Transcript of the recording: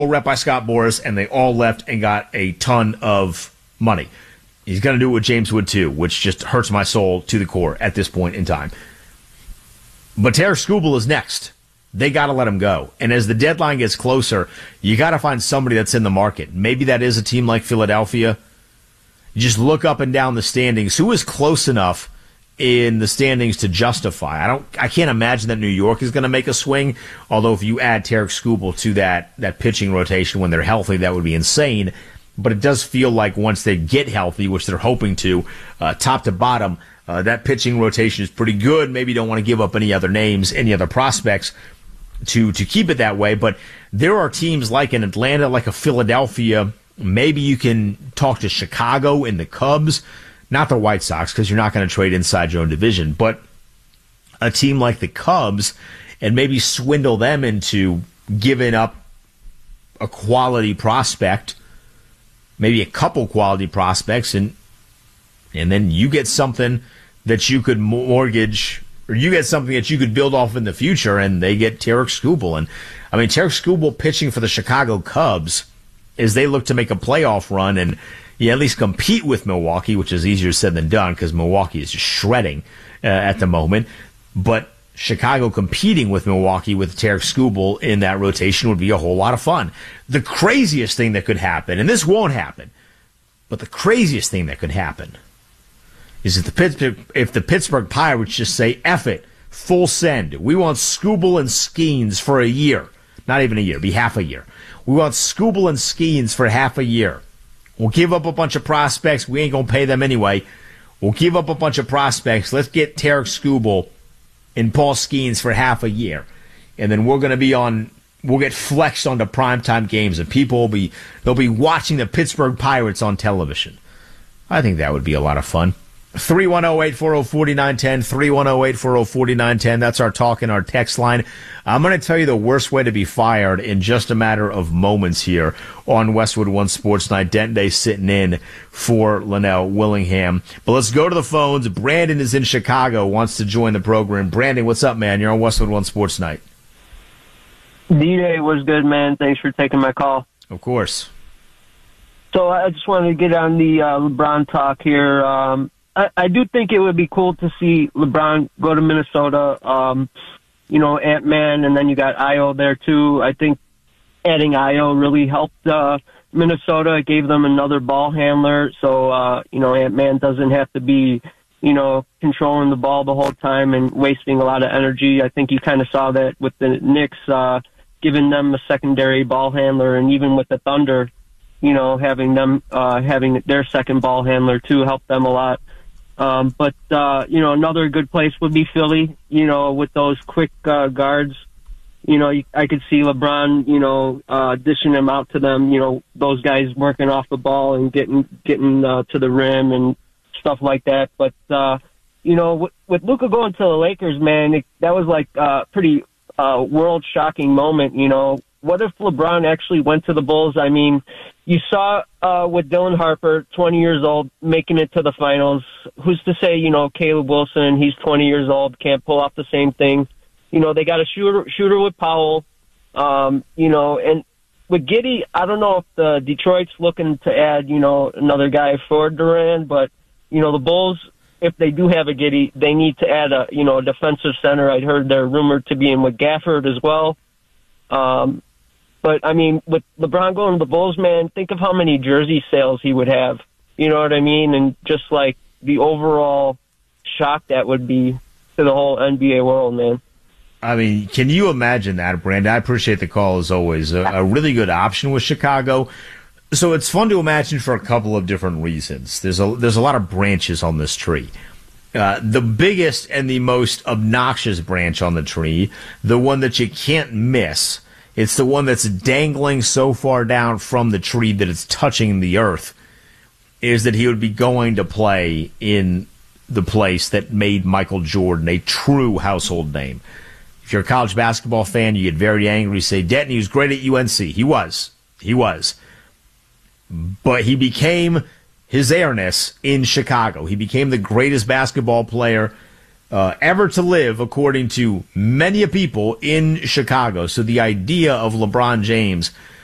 rep by Scott Boras, and they all left and got a ton of money. He's going to do it with James Wood, too, which just hurts my soul to the core at this point in time. But Tarik Skubal is next. They got to let him go. And as the deadline gets closer, you got to find somebody that's in the market. Maybe that is a team like Philadelphia. You just look up and down the standings. Who is close enough in the standings to justify? I can't imagine that New York is going to make a swing. Although if you add Tarik Skubal to that pitching rotation when they're healthy, that would be insane. But it does feel like once they get healthy, which they're hoping to, top to bottom, that pitching rotation is pretty good. Maybe you don't want to give up any other names, any other prospects to keep it that way. But there are teams like an Atlanta, like a Philadelphia. Maybe you can talk to Chicago and the Cubs, not the White Sox, because you're not going to trade inside your own division, but a team like the Cubs, and maybe swindle them into giving up a quality prospect, maybe a couple quality prospects, and then you get something that you could mortgage, or you get something that you could build off in the future, and they get Tarik Skubal. And I mean, Tarik Skubal pitching for the Chicago Cubs as they look to make a playoff run and at least compete with Milwaukee, which is easier said than done because Milwaukee is just shredding at the moment. But Chicago competing with Milwaukee with Tarik Skubal in that rotation would be a whole lot of fun. The craziest thing that could happen, and this won't happen, but the craziest thing that could happen is if the Pittsburgh Pirates just say, F it, full send. We want Skubal and Skeens for a year. Not even a year, it'd be half a year. We want Skubal and Skeens for half a year. We'll give up a bunch of prospects. We ain't going to pay them anyway. We'll give up a bunch of prospects. Let's get Tarik Skubal and Paul Skeens for half a year. And then we'll get flexed onto primetime games, and they'll be watching the Pittsburgh Pirates on television. I think that would be a lot of fun. 310-840-4910, 310-840-4910. That's our talk and our text line. I'm going to tell you the worst way to be fired in just a matter of moments here on Westwood One Sports Night. Dente sitting in for Linnell Willingham. But let's go to the phones. Brandon is in Chicago, wants to join the program. Brandon, what's up, man? You're on Westwood One Sports Night. D-Day was good, man. Thanks for taking my call. Of course. So I just wanted to get on the LeBron talk here. I do think it would be cool to see LeBron go to Minnesota, Ant-Man, and then you got Ayo there too. I think adding Ayo really helped Minnesota. It gave them another ball handler, so Ant-Man doesn't have to be, controlling the ball the whole time and wasting a lot of energy. I think you kind of saw that with the Knicks, giving them a secondary ball handler, and even with the Thunder, having their second ball handler too helped them a lot. But another good place would be Philly, with those quick guards. I could see LeBron, dishing them out to them, those guys working off the ball and getting to the rim and stuff like that. But, with Luka going to the Lakers, man, that was like a pretty world-shocking moment, What if LeBron actually went to the Bulls? I mean, you saw with Dylan Harper, 20 years old, making it to the finals. Who's to say, Caleb Wilson, he's 20 years old, can't pull off the same thing. They got a shooter with Powell, and with Giddey, I don't know if the Detroit's looking to add, another guy for Durant, but, the Bulls, if they do have a Giddey, they need to add a defensive center. I'd heard they're rumored to be in with Gafford as well. But, I mean, with LeBron going to the Bulls, man, think of how many jersey sales he would have. You know what I mean? And just, like, the overall shock that would be to the whole NBA world, man. I mean, can you imagine that, Brandon? I appreciate the call, as always. A really good option with Chicago. So it's fun to imagine for a couple of different reasons. There's a lot of branches on this tree. The biggest and the most obnoxious branch on the tree, the one that you can't miss, it's the one that's dangling so far down from the tree that it's touching the earth, is that he would be going to play in the place that made Michael Jordan a true household name. If you're a college basketball fan, you get very angry, say, Denton, he was great at UNC. He was. But he became his airness in Chicago. He became the greatest basketball player ever to live, according to many people in Chicago. So the idea of LeBron James